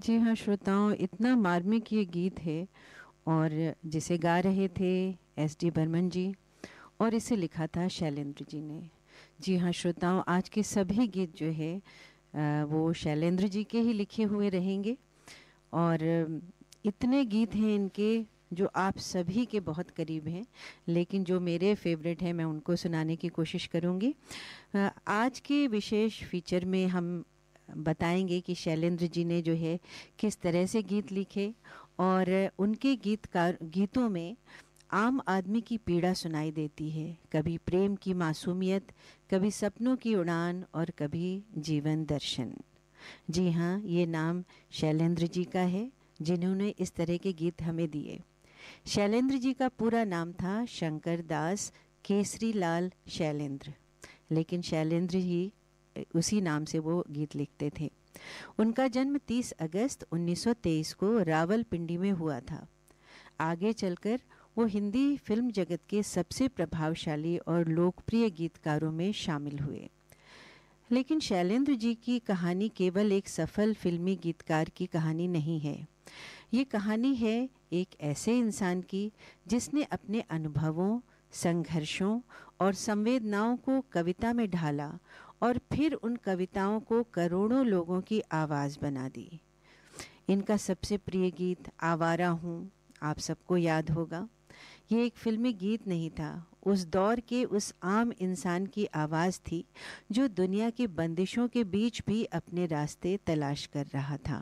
जी हाँ, श्रोताओं, इतना मार्मिक ये गीत है और जिसे गा रहे थे एस.डी. बर्मन जी और इसे लिखा था शैलेंद्र जी ने। जी हाँ, श्रोताओं, आज के सभी गीत जो है वो शैलेंद्र जी के ही लिखे हुए रहेंगे और इतने गीत हैं इनके जो आप सभी के बहुत करीब हैं, लेकिन जो मेरे फेवरेट हैं मैं उनको सुनाने की कोशिश करूँगी। आज के विशेष फीचर में हम बताएंगे कि शैलेंद्र जी ने जो है किस तरह से गीत लिखे और उनके गीतों में आम आदमी की पीड़ा सुनाई देती है। कभी प्रेम की मासूमियत, कभी सपनों की उड़ान और कभी जीवन दर्शन। जी हाँ, ये नाम शैलेंद्र जी का है जिन्होंने इस तरह के गीत हमें दिए। शैलेंद्र जी का पूरा नाम था शंकर दास केसरी लाल शैलेंद्र, लेकिन शैलेंद्र ही उसी नाम से वो गीत लिखते थे। उनका जन्म 30 अगस्त 1923 को रावलपिंडी में हुआ था। आगे चलकर वो हिंदी फिल्म जगत के सबसे प्रभावशाली और लोकप्रिय गीतकारों में शामिल हुए। लेकिन शैलेंद्र जी की कहानी केवल एक सफल फिल्मी गीतकार की कहानी नहीं है। ये कहानी है एक ऐसे इंसान की जिसने अपने अनुभवों, संघर्षों और संवेदनाओं को कविता में ढाला और फिर उन कविताओं को करोड़ों लोगों की आवाज़ बना दी। इनका सबसे प्रिय गीत आवारा हूँ आप सबको याद होगा। ये एक फिल्मी गीत नहीं था, उस दौर के उस आम इंसान की आवाज़ थी जो दुनिया की बंदिशों के बीच भी अपने रास्ते तलाश कर रहा था।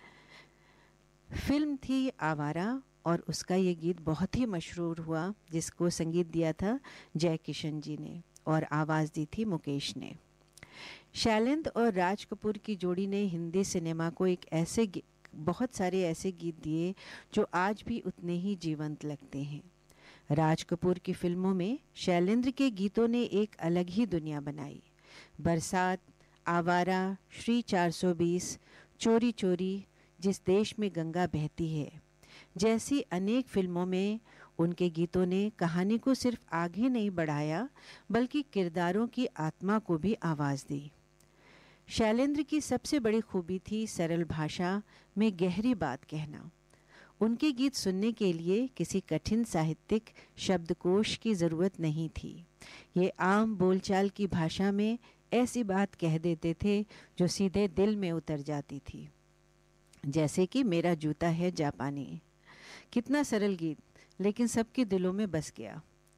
फिल्म थी आवारा और उसका ये गीत बहुत ही मशहूर हुआ, जिसको संगीत दिया था जय किशन जी ने और आवाज़ दी थी मुकेश ने। शैलेंद्र और राज कपूर की जोड़ी ने हिंदी सिनेमा को बहुत सारे ऐसे गीत दिए जो आज भी उतने ही जीवंत लगते हैं। राज कपूर की फिल्मों में शैलेंद्र के गीतों ने एक अलग ही दुनिया बनाई। बरसात, आवारा, श्री 420, चोरी चोरी, जिस देश में गंगा बहती है जैसी अनेक फिल्मों में उनके गीतों ने कहानी को सिर्फ आगे नहीं बढ़ाया बल्कि किरदारों की आत्मा को भी आवाज़ दी। शैलेंद्र की सबसे बड़ी खूबी थी सरल भाषा में गहरी बात कहना। उनके गीत सुनने के लिए किसी कठिन साहित्यिक शब्दकोश की ज़रूरत नहीं थी। ये आम बोलचाल की भाषा में ऐसी बात कह देते थे जो सीधे दिल में उतर जाती थी, जैसे कि मेरा जूता है जापानी। कितना सरल गीत, लेकिन सबके दिलों में बस गया।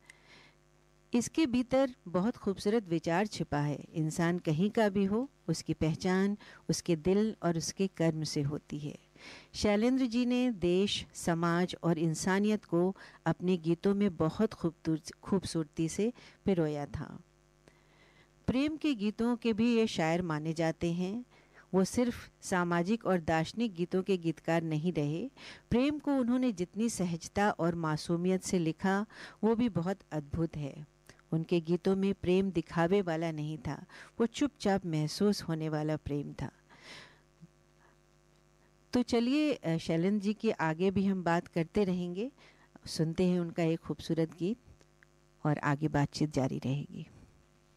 इसके भीतर बहुत खूबसूरत विचार छिपा है। इंसान कहीं का भी हो, उसकी पहचान उसके दिल और उसके कर्म से होती है। शैलेंद्र जी ने देश, समाज और इंसानियत को अपने गीतों में बहुत खूबसूरती से पिरोया था। प्रेम के गीतों के भी ये शायर माने जाते हैं। वो सिर्फ सामाजिक और दार्शनिक गीतों के गीतकार नहीं रहे। प्रेम को उन्होंने जितनी सहजता और मासूमियत से लिखा वो भी बहुत अद्भुत है। उनके गीतों में प्रेम दिखावे वाला नहीं था, वो चुपचाप महसूस होने वाला प्रेम था। तो चलिए शैलेंद्र जी के आगे भी हम बात करते रहेंगे। सुनते हैं उनका एक खूबसूरत गीत और आगे बातचीत जारी रहेगी।